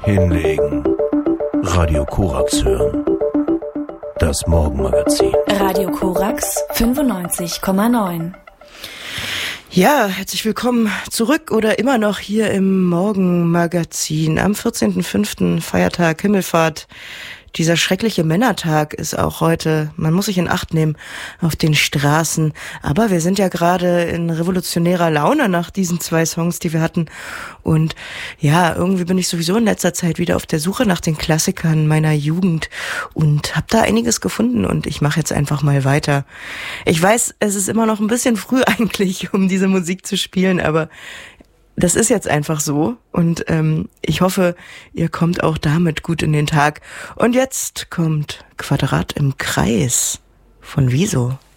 Hinlegen. Radio Korax hören. Das Morgenmagazin. Radio Korax 95,9. Ja, herzlich willkommen zurück oder immer noch hier im Morgenmagazin. Am 14.05. Feiertag, Himmelfahrt. Dieser schreckliche Männertag ist auch heute, man muss sich in Acht nehmen, auf den Straßen. Aber wir sind ja gerade in revolutionärer Laune nach diesen 2 Songs, die wir hatten. Und ja, irgendwie bin ich sowieso in letzter Zeit wieder auf der Suche nach den Klassikern meiner Jugend und habe da einiges gefunden und ich mache jetzt einfach mal weiter. Ich weiß, es ist immer noch ein bisschen früh eigentlich, um diese Musik zu spielen, aber das ist jetzt einfach so und ich hoffe, ihr kommt auch damit gut in den Tag. Und jetzt kommt Quadrat im Kreis von Wieso.